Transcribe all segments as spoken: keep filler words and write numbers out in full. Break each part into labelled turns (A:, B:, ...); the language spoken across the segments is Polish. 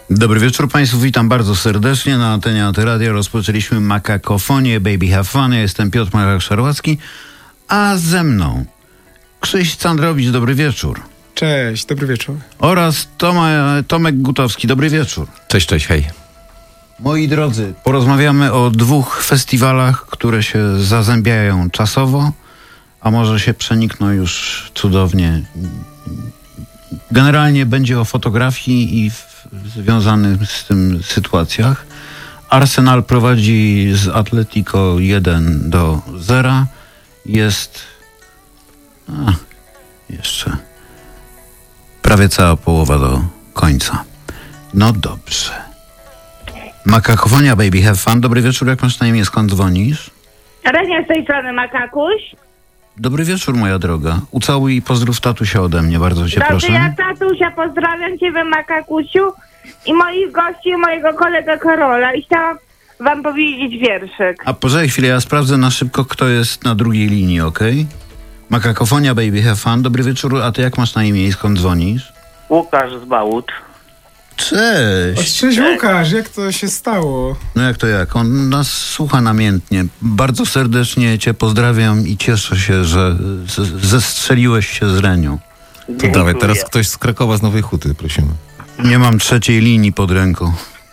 A: Dobry wieczór Państwu, witam bardzo serdecznie. Na antenie Antyradia rozpoczęliśmy Makakofonię, Baby Have Fun. Ja jestem Piotr Marek-Szarłacki, a ze mną Krzyś Candrowicz, dobry wieczór.
B: Cześć, dobry wieczór.
A: Oraz Toma, Tomek Gutowski, dobry wieczór.
C: Cześć, cześć, hej.
A: Moi drodzy, porozmawiamy o dwóch festiwalach, które się zazębiają czasowo, a może się przenikną już cudownie. Generalnie będzie o fotografii i w związanych z tym sytuacjach. Arsenal prowadzi z Atletico jeden do zera. Jest a, jeszcze prawie cała połowa do końca. No dobrze. Makakofonia, Baby Have Fun. Dobry wieczór, jak masz na imię, skąd dzwonisz?
D: Renia z tej strony, Makakuś.
A: Dobry wieczór, moja droga. Ucałuj i pozdrów tatusia ode mnie, bardzo cię
D: Dobrze,
A: proszę.
D: ja tatusia, pozdrawiam ciebie, Makakusiu, i moich gości, i mojego kolegę Karola. I chciałam wam powiedzieć wierszyk.
A: A poczekaj chwilę, ja sprawdzę na szybko, kto jest na drugiej linii, okej? Okay? Makakofonia, Baby Have Fun. Dobry wieczór, a ty jak masz na imię i skąd dzwonisz?
E: Łukasz z Bałut.
A: Cześć!
B: Cześć Łukasz, jak to się stało?
A: No jak to jak? On nas słucha namiętnie. Bardzo serdecznie cię pozdrawiam i cieszę się, że z- zestrzeliłeś się z Renią.
C: To dawaj, teraz ktoś z Krakowa z Nowej Huty, prosimy.
A: Nie mam trzeciej linii pod ręką.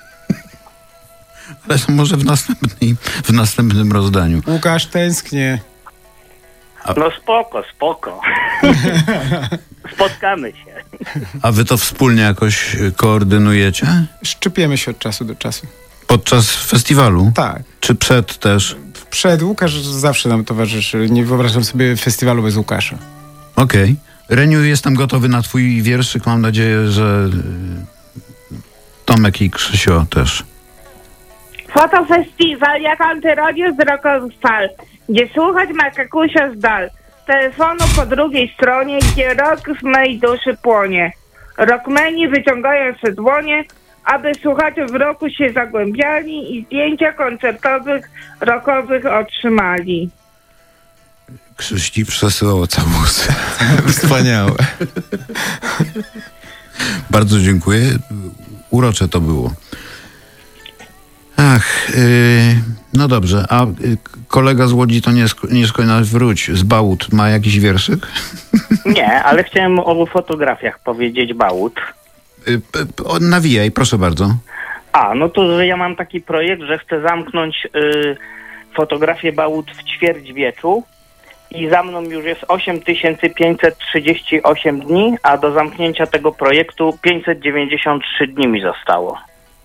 A: Ale to może w, następnej, w następnym rozdaniu.
B: Łukasz, tęsknię.
E: No spoko, spoko. Spotkamy się.
A: A wy to wspólnie jakoś koordynujecie?
B: Szczypiemy się od czasu do czasu.
A: Podczas festiwalu?
B: Tak.
A: Czy przed też?
B: Przed Łukasz zawsze nam towarzyszy. Nie wyobrażam sobie festiwalu bez Łukasza.
A: Okej. Okay. Reniu, jestem gotowy na twój wierszyk. Mam nadzieję, że y, Tomek i Krzysio też.
D: Fotofestiwal jak antyradio z rokowych fal, gdzie słuchać Makakusia z dal. Telefonu po drugiej stronie, gdzie rok w mej duszy płonie. Rockmeni wyciągają swe dłonie, aby słuchacze w roku się zagłębiali i zdjęcia koncertowych, rockowych otrzymali.
A: Krzyś ci przesyłał całusy.
C: Wspaniałe.
A: Bardzo dziękuję. Urocze to było. Ach, yy, no dobrze. A y, kolega z Łodzi to nie, sk- nie skończy, wróć. Z Bałut ma jakiś wierszyk?
E: Nie, ale chciałem o fotografiach powiedzieć Bałut.
A: Y, p- p- o, nawijaj, proszę bardzo.
E: A, no to że ja mam taki projekt, że chcę zamknąć y, fotografię Bałut w ćwierćwieczu i za mną już jest osiem tysięcy pięćset trzydzieści osiem dni, a do zamknięcia tego projektu pięćset dziewięćdziesiąt trzy dni mi zostało.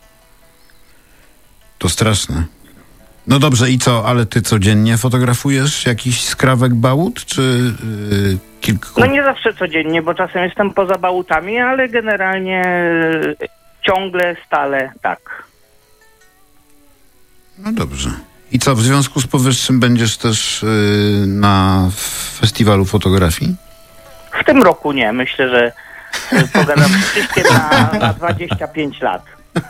A: To straszne. No dobrze, i co? Ale ty codziennie fotografujesz jakiś skrawek Bałut, czy yy, kilku?
E: No nie zawsze codziennie, bo czasem jestem poza Bałutami, ale generalnie y, ciągle, stale tak.
A: No dobrze. I co, w związku z powyższym będziesz też yy, na festiwalu fotografii?
E: W tym roku nie. Myślę, że y, pogadam z Krzyśkiem na, na dwadzieścia pięć lat.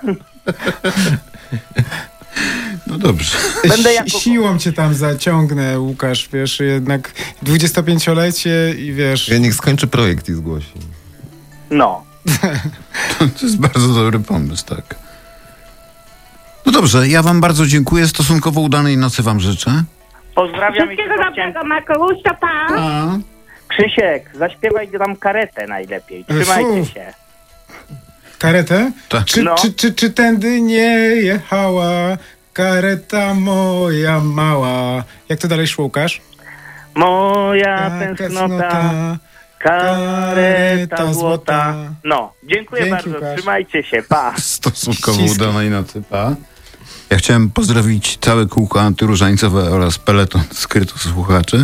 A: No dobrze.
E: Będę jako...
B: Siłą cię tam zaciągnę, Łukasz, wiesz, jednak dwudziestopięciolecie i wiesz...
C: Ja niech skończy projekt i zgłosi.
E: No.
A: To jest bardzo dobry pomysł, tak. No dobrze, ja wam bardzo dziękuję. Stosunkowo udanej nocy wam życzę.
E: Pozdrawiam i
D: Wszystkiego
E: tylko chciałem...
D: dobrego, Makakuś, to pa!
A: A.
E: Krzysiek, zaśpiewaj tam karetę najlepiej. Trzymajcie
B: Fu.
E: się.
B: Karetę?
A: Tak.
B: Czy,
E: No.
B: czy, czy, czy tędy nie jechała kareta moja mała? Jak to dalej szło, Łukasz?
E: Moja
B: Taka
E: tęsknota, kareta
B: kareta
E: złota.
B: złota.
E: No, dziękuję
B: Dzięki,
E: bardzo.
B: Łukasz.
E: Trzymajcie się, pa.
A: Stosunkowo
B: Ścisk.
A: udanej nocy, pa. Ja chciałem pozdrowić całe kółko antyróżańcowe oraz peleton skrytów słuchaczy.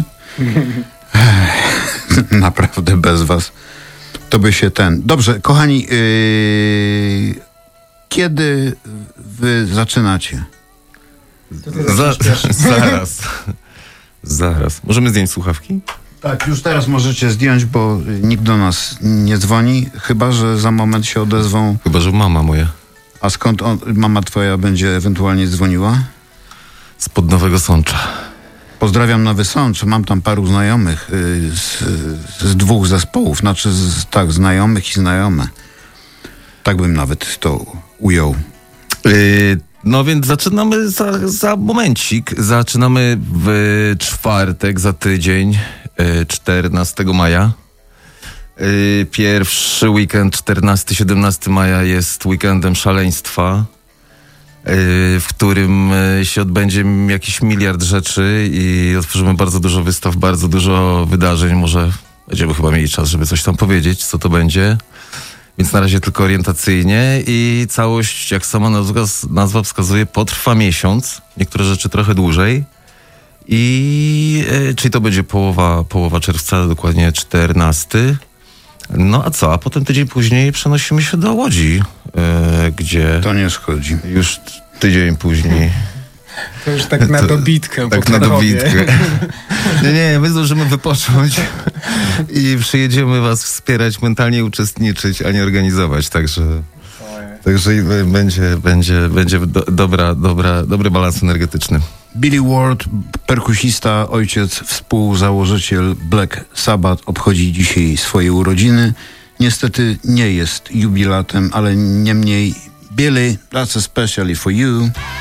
A: Ech, naprawdę bez was to by się ten... Dobrze, kochani, yy... kiedy wy zaczynacie?
C: Za, zaraz. Zaraz. Możemy zdjąć słuchawki?
A: Tak, już teraz możecie zdjąć, bo nikt do nas nie dzwoni, chyba że za moment się odezwą.
C: Chyba że mama moja.
A: A skąd on, mama twoja będzie ewentualnie dzwoniła?
C: Spod Nowego Sącza.
A: Pozdrawiam Nowy Sącz. Mam tam paru znajomych y, z, z dwóch zespołów. Znaczy, z, tak, znajomych i znajome. Tak bym nawet to ujął.
C: Yy, no więc zaczynamy za, za momencik. Zaczynamy w czwartek, za tydzień, yy, czternastego maja. Yy, pierwszy weekend, czternastego siedemnastego maja, jest weekendem szaleństwa, yy, w którym yy, się odbędzie jakiś miliard rzeczy i otworzymy bardzo dużo wystaw, bardzo dużo wydarzeń. Może będziemy chyba mieli czas, żeby coś tam powiedzieć, co to będzie. Więc na razie tylko orientacyjnie i całość, jak sama nazwa, nazwa wskazuje, potrwa miesiąc. Niektóre rzeczy trochę dłużej. I yy, czyli to będzie połowa, połowa czerwca, dokładnie czternasty. No a co? A potem tydzień później przenosimy się do Łodzi, yy, gdzie...
A: To nie schodzi.
C: Już tydzień później...
B: To już tak na dobitkę.
C: Tak na dobitkę. Nie, nie, my zdążymy wypocząć i przyjedziemy was wspierać, mentalnie uczestniczyć, a nie organizować, także... Także będzie, będzie, będzie do, dobra, dobra, dobry balans energetyczny.
A: Billy Ward, perkusista, ojciec, współzałożyciel Black Sabbath, obchodzi dzisiaj swoje urodziny. Niestety nie jest jubilatem, ale niemniej Billy, that's especially for you.